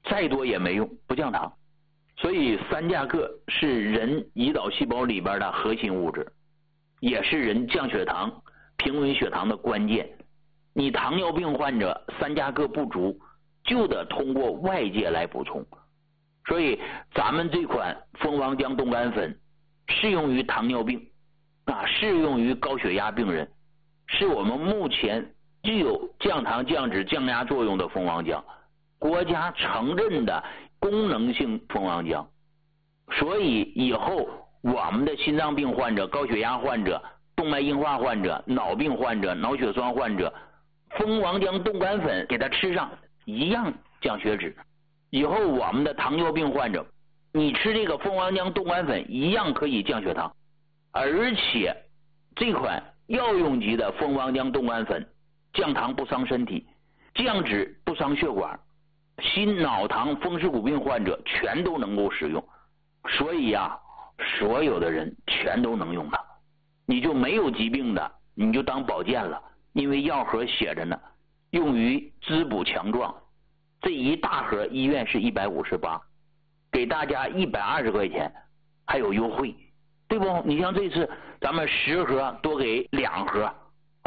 再多也没用，不降糖。所以三价铬是人胰岛细胞里边的核心物质，也是人降血糖、平稳血糖的关键。你糖尿病患者三价铬不足，就得通过外界来补充。所以咱们这款蜂王浆冻干粉适用于糖尿病适用于高血压病人，是我们目前具有降糖、降脂、降压作用的蜂王浆，国家承认的功能性蜂王浆。所以以后我们的心脏病患者、高血压患者、动脉硬化患者、脑病患者、脑血栓患者，蜂王浆冻干粉给他吃上一样降血脂。以后我们的糖尿病患者，你吃这个蜂王浆冻干粉一样可以降血糖，而且这款药用级的蜂王浆冻干粉降糖不伤身体，降脂不伤血管，心脑糖风湿骨病患者全都能够使用。所以所有的人全都能用它。你就没有疾病的你就当保健了，因为药盒写着呢，用于滋补强壮。这一大盒医院是158，给大家120块钱，还有优惠，对不？你像这次咱们10盒多给2盒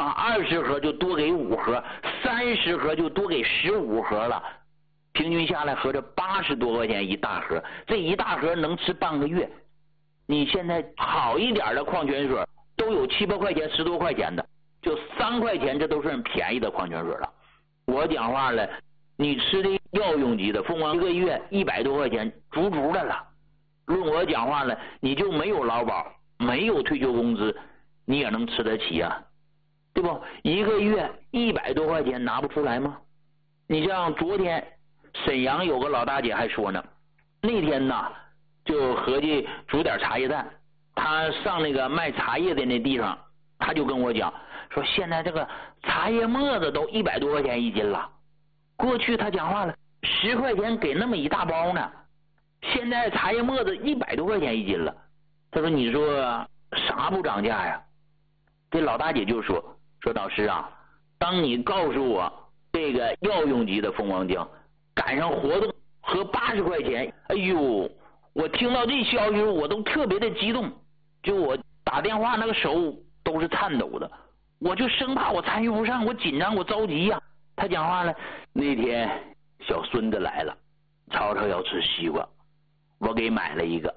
20盒就多给5盒，30盒就多给15盒了，平均下来合着80多块钱一大盒，这一大盒能吃半个月。你现在好一点的矿泉水都有7、8块钱、10多块钱的，就3块钱，这都是很便宜的矿泉水了。我讲话了，你吃的药用级的蜂王一个月100多块钱足足的了。论我讲话了，你就没有劳保，没有退休工资，你也能吃得起对不？一个月100多块钱拿不出来吗？你像昨天沈阳有个老大姐还说呢，那天就合计煮点茶叶蛋，他上那个卖茶叶的那地方，他就跟我讲说，现在这个茶叶沫子都100多块钱一斤了。过去他讲话了10块钱给那么一大包呢，现在茶叶沫子100多块钱一斤了。他说你说啥不涨价呀？这老大姐就说导师当你告诉我这个药用级的蜂王浆赶上活动合80块钱，哎呦，我听到这消息我都特别的激动，就我打电话那个手都是颤抖的，我就生怕我参与不上，我紧张，我着急他讲话了，那天小孙子来了，曹操要吃西瓜，我给买了一个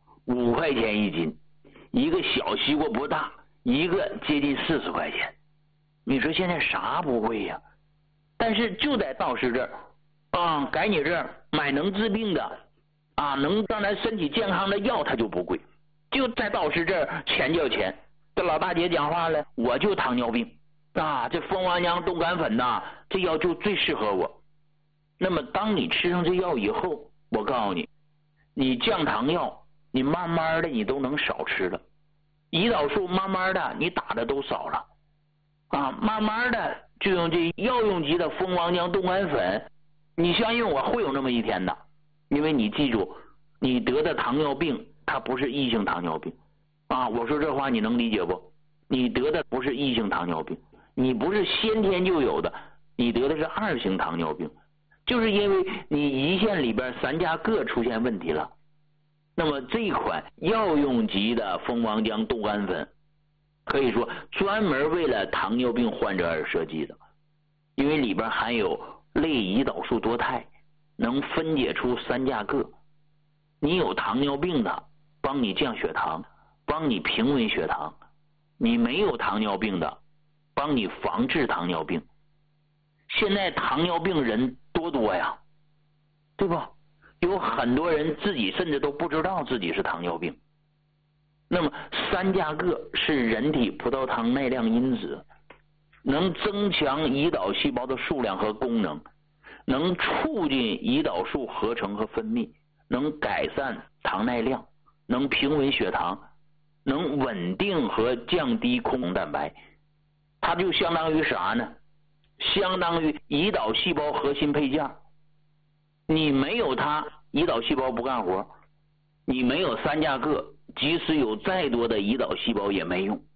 5块钱一斤，一个小西瓜不大，一个接近40块钱。你说现在啥不贵呀？但是就在道士这儿改你这儿买能治病的能让咱身体健康的药，它就不贵。就在道士这儿钱叫钱。这老大姐讲话了，我就糖尿病这蜂王浆冻干粉这药就最适合我。那么当你吃上这药以后，我告诉你，你降糖药你慢慢的你都能少吃了，胰岛素慢慢的你打的都少了慢慢的就用这药用级的蜂王浆冻干粉，你相信我会有那么一天的。因为你记住，你得的糖尿病它不是异性糖尿病我说这话你能理解不？你得的不是异性糖尿病，你不是先天就有的，你得的是2型糖尿病，就是因为你胰腺里边三价铬出现问题了。那么这款药用级的蜂王浆冻干粉可以说专门为了糖尿病患者而设计的，因为里边含有类胰岛素多肽，能分解出三价铬。你有糖尿病的帮你降血糖，帮你平稳血糖；你没有糖尿病的帮你防治糖尿病。现在糖尿病人多呀，对吧？有很多人自己甚至都不知道自己是糖尿病。那么三价铬是人体葡萄糖耐量因子，能增强胰岛细胞的数量和功能，能促进胰岛素合成和分泌，能改善糖耐量，能平稳血糖，能稳定和降低空洞蛋白。它就相当于啥呢？相当于胰岛细胞核心配件。你没有它，胰岛细胞不干活。你没有三价铬，即使有再多的胰岛细胞也没用。